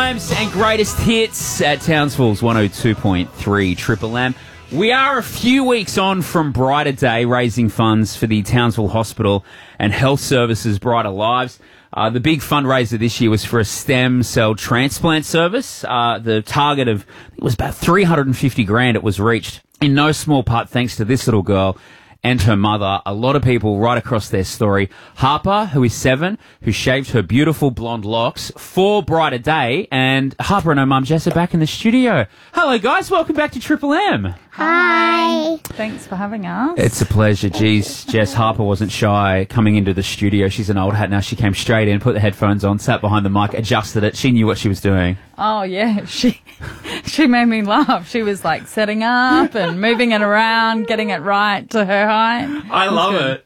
times and greatest hits at Townsville's 102.3 Triple M. We are a few weeks on from Brighter Day, raising funds for the Townsville Hospital and Health Services Brighter Lives. The big fundraiser this year was for a stem cell transplant service. The target of, it was about 350 grand it was reached, in no small part thanks to this little girl and her mother. A lot of people right across their story. Harper, who is 7, who shaved her beautiful blonde locks for Brighter Day, and Harper and her mum Jess are back in the studio. Hello guys, welcome back to Triple M. Hi. Thanks for having us. It's a pleasure. Geez, Jess, Harper wasn't shy coming into the studio. She's an old hat now. She came straight in, put the headphones on, sat behind the mic, adjusted it. She knew what she was doing. Oh, yeah. She made me laugh. She was like setting up and moving it around, getting it right to her height. I love it.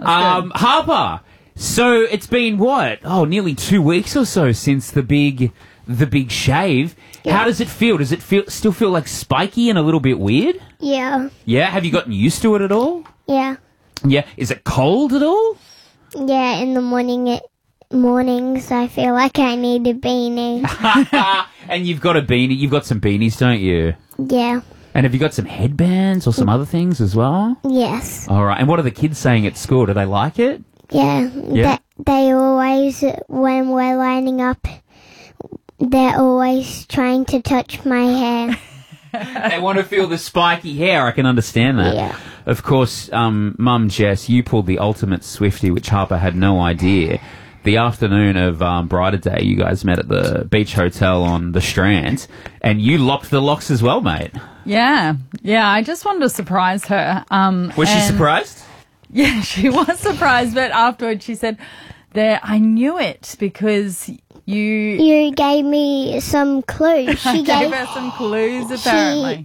Harper, so it's been what? Oh, nearly 2 weeks or so since the big shave. Yeah. How does it feel? Does it still feel like spiky and a little bit weird? Yeah. Yeah? Have you gotten used to it at all? Yeah. Yeah. Is it cold at all? Yeah, in the mornings I feel like I need a beanie. And you've got a beanie. You've got some beanies, don't you? Yeah. And have you got some headbands or some other things as well? Yes. All right. And what are the kids saying at school? Do they like it? Yeah. Yeah. They always, when we're lining up, they're always trying to touch my hair. They want to feel the spiky hair. I can understand that. Yeah. Of course, Mum Jess, you pulled the ultimate Swiftie, which Harper had no idea. The afternoon of Brighter Day, you guys met at the beach hotel on the Strand, and you locked the locks as well, mate. Yeah. Yeah, I just wanted to surprise her. Was she surprised? Yeah, she was surprised, but afterwards she said, I knew it because you gave me some clues. She gave her some clues, apparently.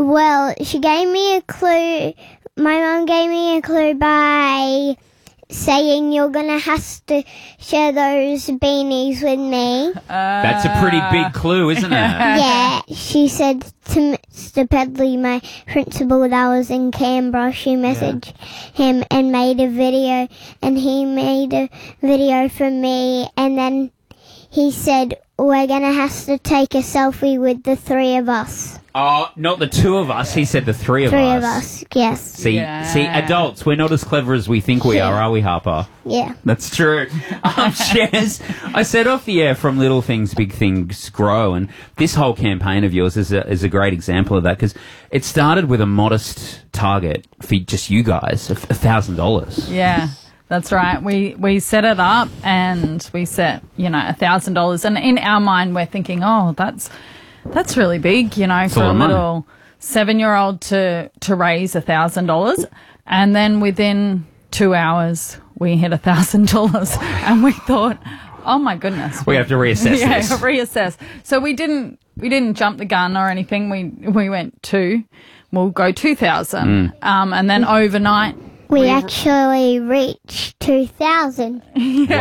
She gave me a clue. My mum gave me a clue by saying you're going to have to share those beanies with me. That's a pretty big clue, isn't it? Yeah, she said to Mr. Pedley, my principal, that I was in Canberra. She messaged him and made a video, and he made a video for me, and then he said, we're going to have to take a selfie with the 3 of us. Oh, not the 2 of us. He said the 3 of us. 3 of us, yes. See, adults, we're not as clever as we think we are we, Harper? Yeah. That's true. Jess, I said off the air, from little things, big things grow, and this whole campaign of yours is a great example of that, because it started with a modest target for just you guys, $1,000. Yeah. That's right. We set it up and we set, $1,000. And in our mind, we're thinking, oh, that's really big, for a little 7-year-old to raise $1,000. And then within 2 hours, we hit $1,000. And we thought, oh my goodness, we have to reassess this. Yeah, reassess. So we didn't jump the gun or anything. We went 2. We'll go 2,000. And then overnight, we actually reached 2,000. Yeah.